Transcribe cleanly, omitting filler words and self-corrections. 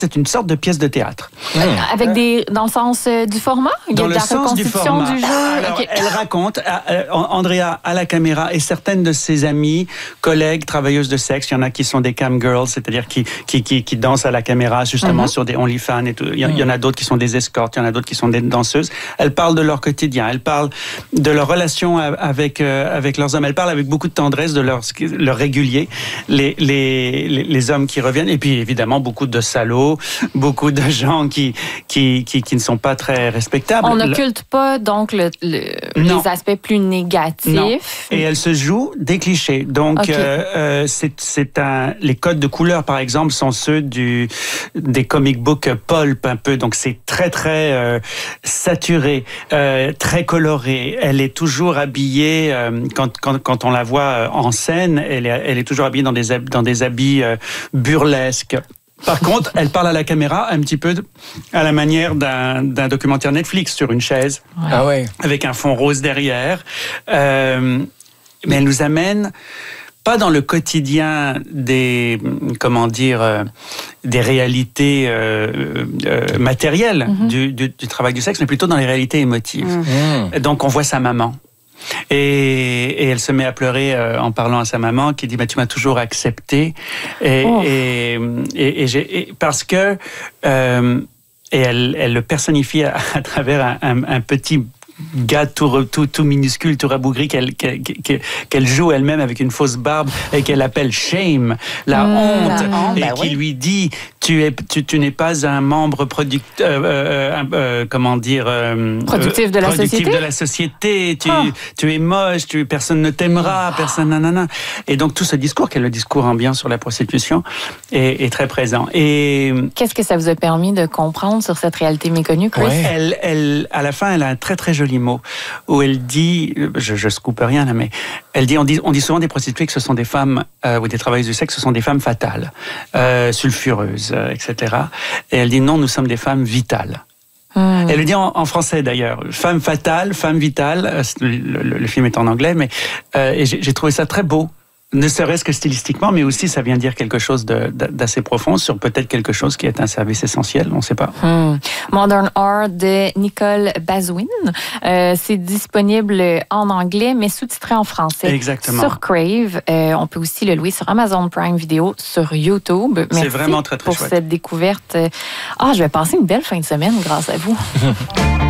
C'est une sorte de pièce de théâtre. Avec dans le sens du format? Il y a Dans de le la sens du reconstitution format. du jeu? Alors, Okay. elle raconte, Andrea à la caméra et certaines de ses amies, collègues, travailleuses de sexe, il y en a qui sont des cam girls, c'est-à-dire qui dansent à la caméra justement sur des OnlyFans et tout. Il y en a d'autres qui sont des escortes, il y en a d'autres qui sont des danseuses. Elles parlent de leur quotidien, elles parlent de leur relation avec leurs hommes, elles parlent avec beaucoup de tendresse de leur régulier, les hommes qui reviennent, et puis évidemment beaucoup de salauds, beaucoup de gens qui ne sont pas très respectables. On n'occulte pas donc les aspects plus négatifs. Non. Et elle se joue des clichés. Donc, les codes de couleur, par exemple, sont ceux des comic books pulp un peu. Donc, c'est très, très saturé, très coloré. Elle est toujours habillée, quand on la voit en scène, elle est toujours habillée dans des habits burlesques. Par contre, elle parle à la caméra un petit peu à la manière d'un documentaire Netflix sur une chaise, avec un fond rose derrière. Mais elle nous amène pas dans le quotidien des réalités matérielles du travail du sexe, mais plutôt dans les réalités émotives. Donc, on voit sa maman. Et elle se met à pleurer en parlant à sa maman, qui dit tu m'as toujours accepté parce que et elle le personnifie à travers un petit gars tout minuscule, tout rabougri qu'elle joue elle-même avec une fausse barbe et qu'elle appelle Shame, la honte, qui lui dit tu n'es pas un membre productif de la société, tu es moche, personne ne t'aimera, personne nanana. Et donc tout ce discours, qui est le discours ambiant sur la prostitution, est très présent. Et qu'est-ce que ça vous a permis de comprendre sur cette réalité méconnue, Chris? Elle, à la fin, elle a un très très joli mot où elle dit, je scoop rien là, mais elle dit, on dit souvent des prostituées que ce sont des femmes ou des travailleuses du sexe, ce sont des femmes fatales, sulfureuses, etc. Et elle dit non, nous sommes des femmes vitales. Elle le dit en français d'ailleurs, femme fatale, femme vitale. Le film est en anglais, mais et j'ai trouvé ça très beau. Ne serait-ce que stylistiquement, mais aussi ça vient dire quelque chose d'assez profond sur peut-être quelque chose qui est un service essentiel, on ne sait pas. Modern Art de Nicole Bazouin. C'est disponible en anglais, mais sous-titré en français. Exactement. Sur Crave. On peut aussi le louer sur Amazon Prime Video, sur YouTube. Merci c'est vraiment très, très pour chouette. cette découverte. Je vais passer une belle fin de semaine grâce à vous.